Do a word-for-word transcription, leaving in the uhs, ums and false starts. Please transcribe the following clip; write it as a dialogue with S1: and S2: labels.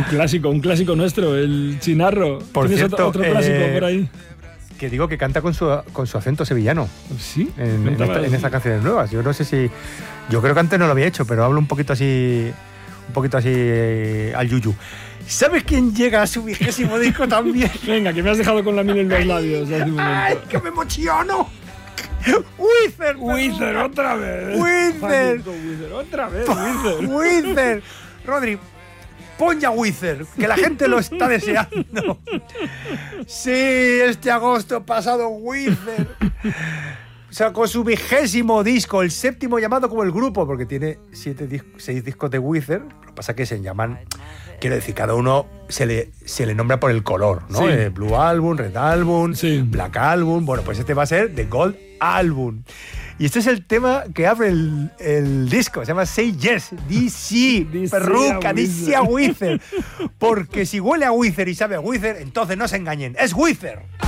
S1: clásico, un clásico nuestro, el Chinarro.
S2: Por
S1: ¿Tienes
S2: cierto,
S1: otro, otro clásico
S2: eh,
S1: por ahí?
S2: Que digo que canta con su, con su acento sevillano.
S1: Sí.
S2: En, en, esta, en estas canciones nuevas. Yo no sé si... Yo creo que antes no lo había hecho, pero hablo un poquito así... Un poquito así eh, al yuyu. ¿Sabes quién llega a su vigésimo disco también?
S1: Venga, que me has dejado con la miel en los labios hace un momento.
S2: ¡Ay, que me emociono! ¡Wither!
S1: ¡Wither, otra vez!
S2: ¡Wither!
S1: Wither, otra vez, Wither.
S2: ¡Wither! Rodri, pon ya Wither, que la gente lo está deseando. Sí, este agosto pasado Wither sacó su vigésimo disco, el séptimo llamado como el grupo, porque tiene siete dis- seis discos de Wither. Lo que pasa es que se llaman, quiero decir, cada uno se le, se le nombra por el color, ¿no?
S1: Sí.
S2: Eh, Blue Album, Red Album,
S1: Sí.
S2: Black Album. Bueno, pues este va a ser The Gold Album. Y este es el tema que abre el, el disco, se llama Say Yes, D C,
S1: Dice
S2: perruca,
S1: a
S2: dice a Wither. Porque si huele a Wither y sabe a Wither, entonces no se engañen, es Wither.